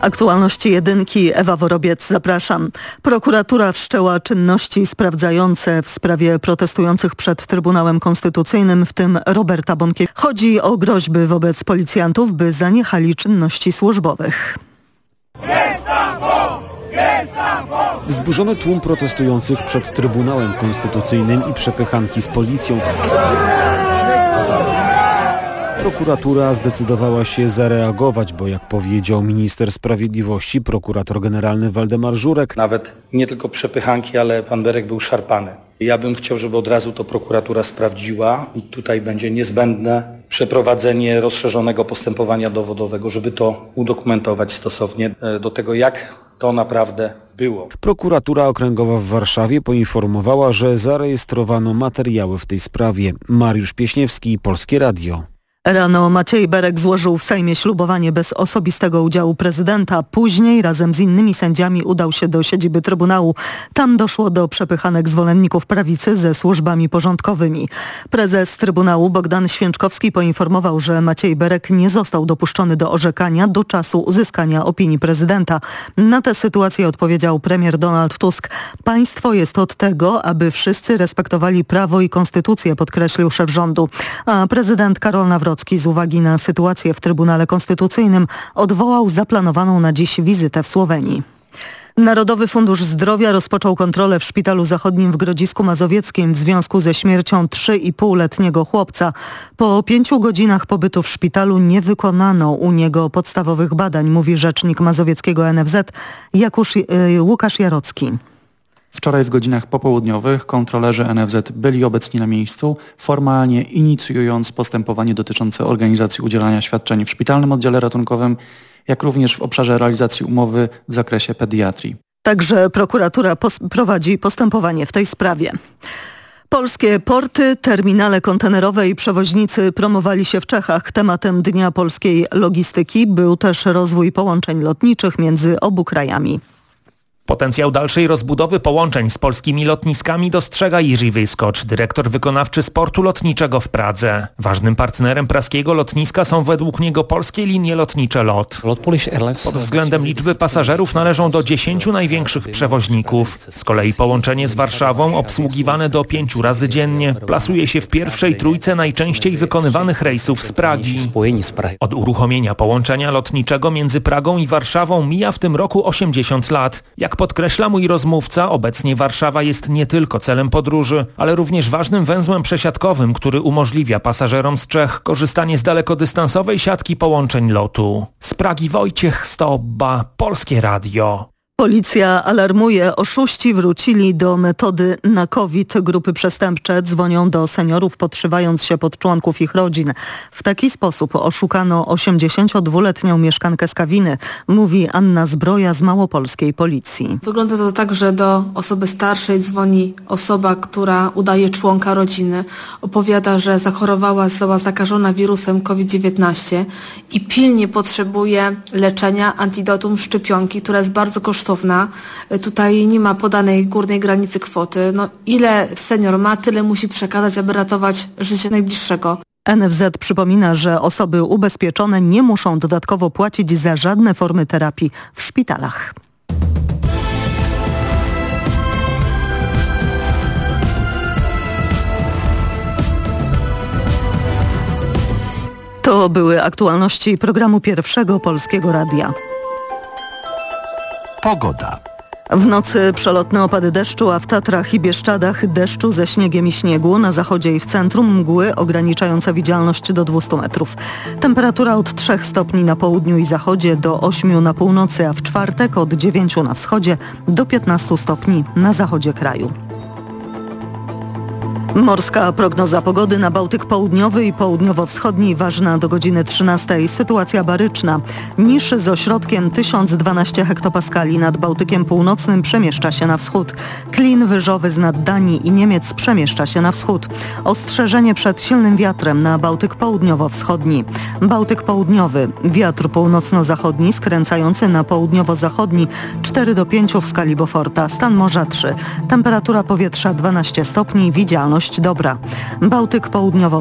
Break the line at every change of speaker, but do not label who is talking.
Aktualności jedynki, Ewa Worobiec, zapraszam. Prokuratura wszczęła czynności sprawdzające w sprawie protestujących przed Trybunałem Konstytucyjnym, w tym Roberta Bąkiewicza. Chodzi o groźby wobec policjantów, by zaniechali czynności służbowych.
Wzburzony tłum protestujących przed Trybunałem Konstytucyjnym i przepychanki z policją. Prokuratura zdecydowała się zareagować, bo jak powiedział minister sprawiedliwości, prokurator generalny Waldemar Żurek,
nawet nie tylko przepychanki, ale pan Berek był szarpany. Ja bym chciał, żeby od razu to prokuratura sprawdziła i tutaj będzie niezbędne przeprowadzenie rozszerzonego postępowania dowodowego, żeby to udokumentować stosownie do tego, jak to naprawdę było.
Prokuratura Okręgowa w Warszawie poinformowała, że zarejestrowano materiały w tej sprawie. Mariusz Pieśniewski, Polskie Radio.
Rano Maciej Berek złożył w Sejmie ślubowanie bez osobistego udziału prezydenta. Później razem z innymi sędziami udał się do siedziby Trybunału. Tam doszło do przepychanek zwolenników prawicy ze służbami porządkowymi. Prezes Trybunału Bogdan Święczkowski poinformował, że Maciej Berek nie został dopuszczony do orzekania do czasu uzyskania opinii prezydenta. Na tę sytuację odpowiedział premier Donald Tusk. Państwo jest od tego, aby wszyscy respektowali prawo i konstytucję, podkreślił szef rządu. A prezydent Karol Nawrocki z uwagi na sytuację w Trybunale Konstytucyjnym odwołał zaplanowaną na dziś wizytę w Słowenii. Narodowy Fundusz Zdrowia rozpoczął kontrolę w Szpitalu Zachodnim w Grodzisku Mazowieckim w związku ze śmiercią 3,5-letniego chłopca. Po 5 godzinach pobytu w szpitalu nie wykonano u niego podstawowych badań, mówi rzecznik mazowieckiego NFZ Łukasz Jarocki.
Wczoraj w godzinach popołudniowych kontrolerzy NFZ byli obecni na miejscu, formalnie inicjując postępowanie dotyczące organizacji udzielania świadczeń w szpitalnym oddziale ratunkowym, jak również w obszarze realizacji umowy w zakresie pediatrii.
Także prokuratura prowadzi postępowanie w tej sprawie. Polskie porty, terminale kontenerowe i przewoźnicy promowali się w Czechach. Tematem Dnia Polskiej Logistyki był też rozwój połączeń lotniczych między obu krajami.
Potencjał dalszej rozbudowy połączeń z polskimi lotniskami dostrzega Jiří Wyskocz, dyrektor wykonawczy sportu lotniczego w Pradze. Ważnym partnerem praskiego lotniska są według niego polskie linie lotnicze LOT. Pod względem liczby pasażerów należą do 10 największych przewoźników. Z kolei połączenie z Warszawą, obsługiwane do 5 razy dziennie, plasuje się w pierwszej trójce najczęściej wykonywanych rejsów z Pragi. Od uruchomienia połączenia lotniczego między Pragą i Warszawą mija w tym roku 80 lat. Jak podkreśla mój rozmówca, obecnie Warszawa jest nie tylko celem podróży, ale również ważnym węzłem przesiadkowym, który umożliwia pasażerom z Czech korzystanie z dalekodystansowej siatki połączeń lotu. Z Pragi Wojciech Stobba, Polskie Radio.
Policja alarmuje, oszuści wrócili do metody na COVID. Grupy przestępcze dzwonią do seniorów, podszywając się pod członków ich rodzin. W taki sposób oszukano 82-letnią mieszkankę z Kawiny, mówi Anna Zbroja z małopolskiej policji.
Wygląda to tak, że do osoby starszej dzwoni osoba, która udaje członka rodziny, opowiada, że zachorowała, została zakażona wirusem COVID-19 i pilnie potrzebuje leczenia, antidotum, szczepionki, która jest bardzo kosztowna. Tutaj nie ma podanej górnej granicy kwoty. Ile senior ma, tyle musi przekazać, aby ratować życie najbliższego.
NFZ przypomina, że osoby ubezpieczone nie muszą dodatkowo płacić za żadne formy terapii w szpitalach. To były aktualności programu Pierwszego Polskiego Radia.
Pogoda.
W nocy przelotne opady deszczu, a w Tatrach i Bieszczadach deszczu ze śniegiem i śniegu. Na zachodzie i w centrum mgły ograniczające widzialność do 200 metrów. Temperatura od 3 stopni na południu i zachodzie do 8 na północy, a w czwartek od 9 na wschodzie do 15 stopni na zachodzie kraju. Morska prognoza pogody na Bałtyk Południowy i Południowo-Wschodni ważna do godziny 13. Sytuacja baryczna. Niż z ośrodkiem 1012 hektopaskali nad Bałtykiem Północnym przemieszcza się na wschód. Klin wyżowy z nad Danii i Niemiec przemieszcza się na wschód. Ostrzeżenie przed silnym wiatrem na Bałtyk Południowo-Wschodni. Bałtyk Południowy. Wiatr północno-zachodni skręcający na południowo-zachodni 4 do 5 w skali Beauforta. Stan morza 3. Temperatura powietrza 12 stopni. Widzialność dobra. Bałtyk Południowo